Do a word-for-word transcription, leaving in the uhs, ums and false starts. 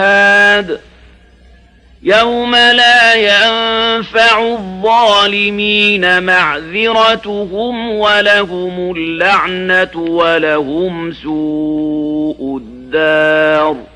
يوم لا ينفع الظالمين معذرتهم ولهم اللعنة ولهم سوء الدار.